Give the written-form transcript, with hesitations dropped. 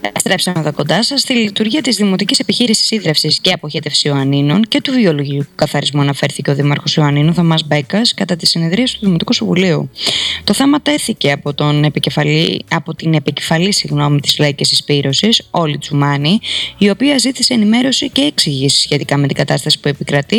Στρέψαμε εδώ κοντά σας. Στη λειτουργία της Δημοτικής Επιχείρησης Ίδρευσης και Αποχέτευση Ιωαννίνων και του Βιολογικού Καθαρισμού αναφέρθηκε ο Δήμαρχος Ιωαννίνου, Θωμάς Μπέκας, κατά τη συνεδρίαση του Δημοτικού Συμβουλίου. Το θέμα τέθηκε από την επικεφαλή της Λαϊκής Συσπήρωσης, Όλη Τσουμάνη, η οποία ζήτησε ενημέρωση και εξηγήσεις σχετικά με την κατάσταση που επικρατεί